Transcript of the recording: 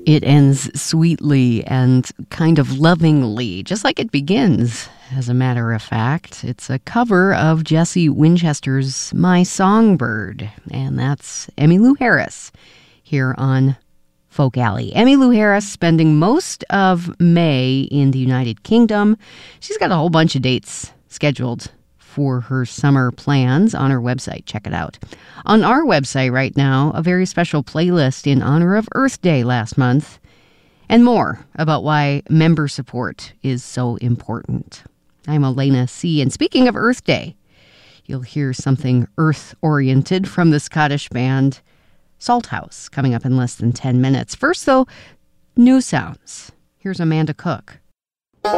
It ends sweetly and kind of lovingly, just like it begins, as a matter of fact. It's a cover of Jesse Winchester's My Songbird, and that's Emmylou Harris here on Folk Alley. Emmylou Harris spending most of May in the United Kingdom. She's got a whole bunch of dates scheduled for her summer plans on her website. Check it out. On our website right now, a very special playlist in honor of Earth Day last month, and more about why member support is so important. I'm Elena C., and speaking of Earth Day, you'll hear something earth-oriented from the Scottish band Salthouse coming up in less than 10 minutes. First, though, new sounds. Here's Amanda Cook.